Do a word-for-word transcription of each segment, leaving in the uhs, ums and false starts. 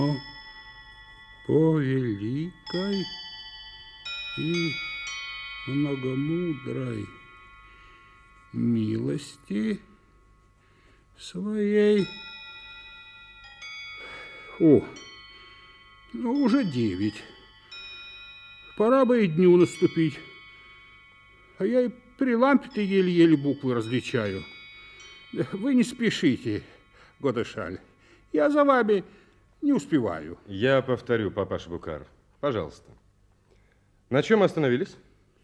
по великой и многомудрой милости своей. О, ну уже девять. Пора бы и дню наступить. А я и при лампе-то еле-еле буквы различаю. Вы не спешите, Годешаль. Я за вами не успеваю. Я повторю, папаша Букар. Пожалуйста. На чем остановились?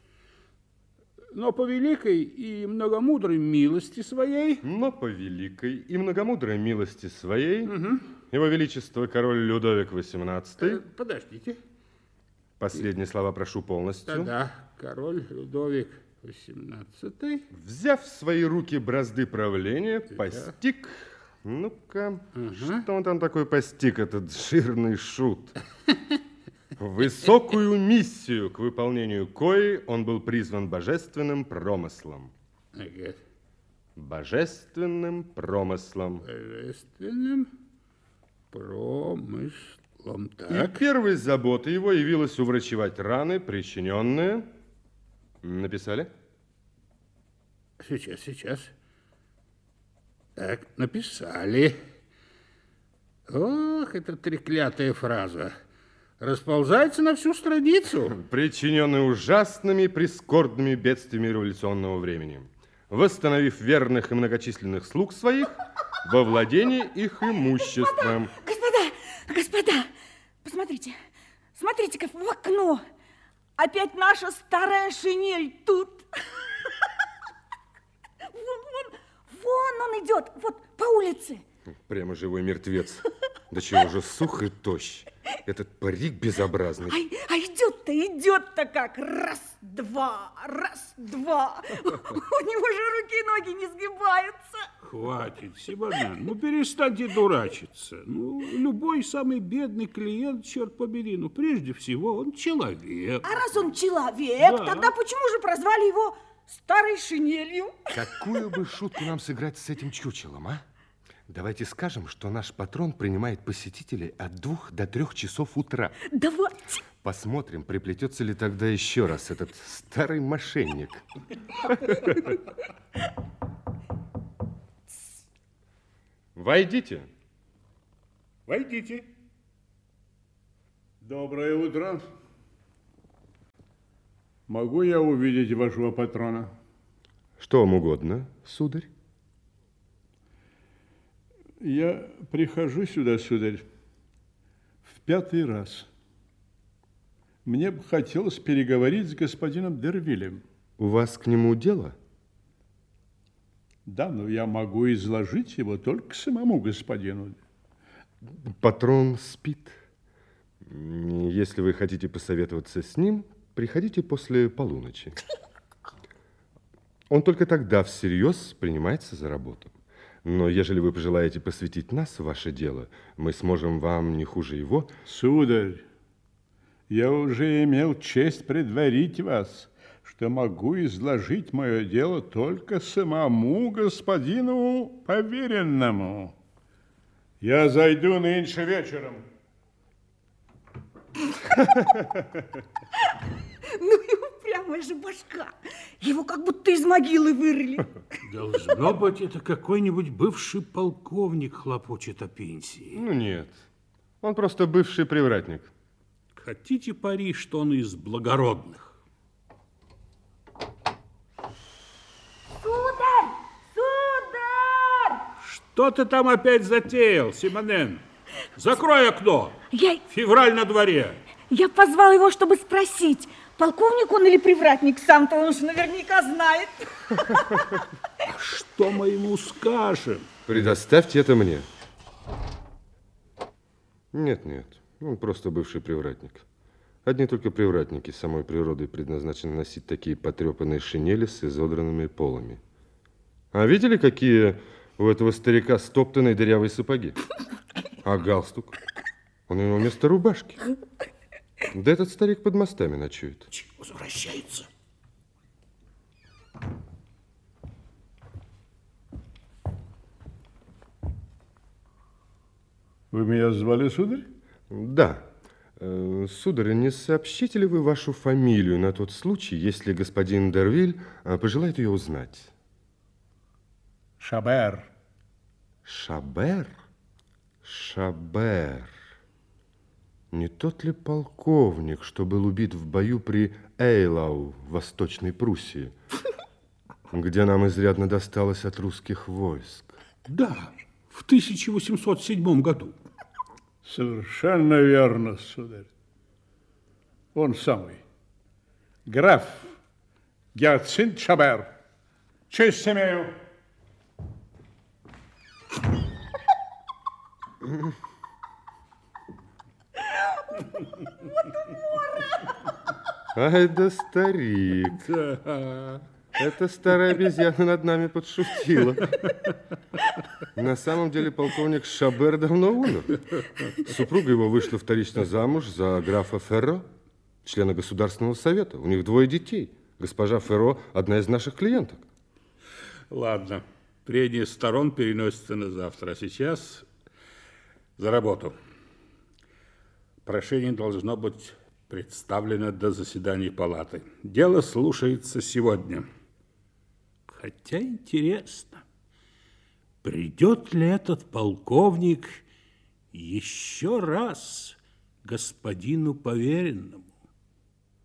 Но по великой и многомудрой милости своей... Но по великой и многомудрой милости своей... Угу. Его Величество король Людовик восемнадцатый... Э, подождите. Последние слова прошу полностью. Да-да, король Людовик восемнадцатый... Взяв в свои руки бразды правления, да. постиг... Ну-ка, угу. Что он там такой постиг, этот жирный шут? Высокую миссию, к выполнению коей он был призван божественным промыслом. Ага. Божественным промыслом. Божественным промыслом. Так. И первой заботой его явилось уврачевать раны, причиненные... Написали? Сейчас, сейчас. Так, написали. Ох, эта треклятая фраза. Расползается на всю страницу. Причиненные ужасными прискорбными бедствиями революционного времени. Восстановив верных и многочисленных слуг своих во владении их имуществом. Господа, господа, господа, посмотрите, смотрите-ка в окно. Опять наша старая шинель тут. Вон, вон, вон он идет, вот по улице. Прямо живой мертвец. Да чего же сух и тощ. Этот парик безобразный. А, а идет-то, идет-то как. Раз, два, раз, два. У него же руки и ноги не сгибаются. Хватит, Симонен, ну перестаньте дурачиться. Ну, любой самый бедный клиент, черт побери, ну прежде всего он человек. А раз он человек, да. Тогда почему же прозвали его старой шинелью? Какую бы шутку нам сыграть с этим чучелом, а? Давайте скажем, что наш патрон принимает посетителей от двух до трех часов утра. Давайте. Посмотрим, приплетется ли тогда еще раз этот старый мошенник. Войдите. Войдите. Доброе утро. Могу я увидеть вашего патрона? Что вам угодно, сударь? Я прихожу сюда, сударь, в пятый раз. Мне бы хотелось переговорить с господином Дервилем. У вас к нему дело? Да, но я могу изложить его только самому господину. Патрон спит. Если вы хотите посоветоваться с ним, приходите после полуночи. Он только тогда всерьез принимается за работу. Но ежели вы пожелаете посвятить нас в ваше дело, мы сможем вам не хуже его... Сударь, я уже имел честь предварить вас, что могу изложить мое дело только самому господину поверенному. Я зайду нынче вечером. Ну и упрямая же башка. Его как будто из могилы вырыли. Должно быть, это какой-нибудь бывший полковник хлопочет о пенсии. Ну нет, он просто бывший привратник. Хотите пари, что он из благородных? Сударь! Сударь! Что ты там опять затеял, Симонен? Закрой окно. Я... Февраль на дворе. Я позвал его, чтобы спросить, полковник он или привратник, сам-то он уж наверняка знает. А что мы ему скажем? Предоставьте это мне. Нет, нет, он просто бывший привратник. Одни только привратники самой природой предназначены носить такие потрепанные шинели с изодранными полами. А видели, какие у этого старика стоптанные дырявые сапоги? А галстук? Он у него вместо рубашки. Да этот старик под мостами ночует. Возвращается. Вы меня звали, сударь? Да. Э, Сударь, не сообщите ли вы вашу фамилию на тот случай, если господин Дервиль э, пожелает ее узнать? Шабер. Шабер? Шабер. Не тот ли полковник, что был убит в бою при Эйлау в Восточной Пруссии, где нам изрядно досталось от русских войск? Да, в тысяча восемьсот седьмом году. Совершенно верно, сударь. Он самый. Граф Гиацинт Шабер. Честь имею. Ай да старик. Да. Эта старая обезьяна над нами подшутила. На самом деле полковник Шабер давно умер. Супруга его вышла вторично замуж за графа Ферро, члена Государственного совета. У них двое детей. Госпожа Ферро – одна из наших клиенток. Ладно, прения сторон переносятся на завтра, а сейчас за работу. Прошение должно быть представлено до заседания палаты. Дело слушается сегодня. Хотя интересно, придет ли этот полковник еще раз господину поверенному?